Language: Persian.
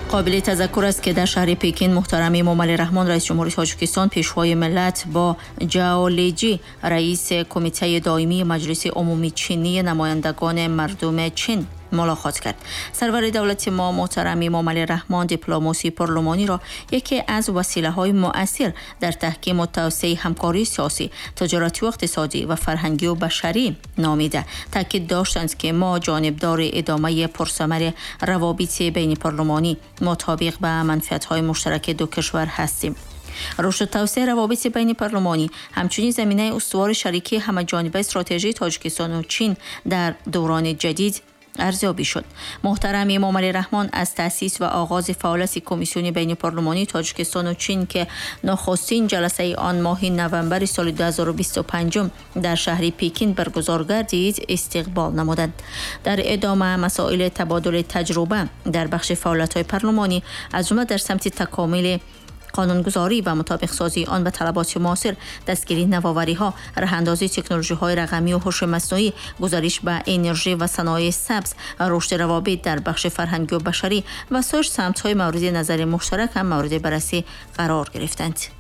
قابل تذکر است که در شهر پکین محترم امامعلی رحمان رئیس جمهوری تاجیکستان پیشوای ملت با جاو لیجی رئیس کمیته دائمی مجلس عمومی چینی نمایندگان مردم چین ملاقات کرد. سرور دولت ما محترم امامعلی رحمان دیپلماسی پارلمانی را یکی از وسیله‌های مؤثر در تحکیم و توسعه همکاری سیاسی، تجارتی و اقتصادی و فرهنگی و بشری نامیده. تاکید داشتند که ما جانبدار ادامه پرثمر روابط بین پارلمانی مطابق به منفعت‌های مشترک دو کشور هستیم. رشد و توسعه روابط بین پارلمانی همچنین زمینه استوار شریکی همه‌جانبه استراتژی تاجیکستان و چین در دوران جدید ارزیابی شد. محترم امامعلی رحمان از تأسیس و آغاز فعالیت کمیسیون بین پارلمانی تاجیکستان و چین که نخستین جلسه آن ماه نوامبر سال 2025 در شهر پکین برگزار گردید استقبال نمودند. در ادامه مسائل تبادل تجربه در بخش فعالیت‌های پارلمانی از جمله در سمت تکامل قانونگذاری و مطابق سازی آن به طلبات معاصر، دستگیری نوآوری‌ها، راه‌اندازی تکنولوژی‌های رقمی و هوش مصنوعی، گزارش به انرژی و صنایع سبز، رشد روابط در بخش فرهنگی و بشری و سایر سمت‌های مورد نظر مشترک هم مورد بررسی قرار گرفتند.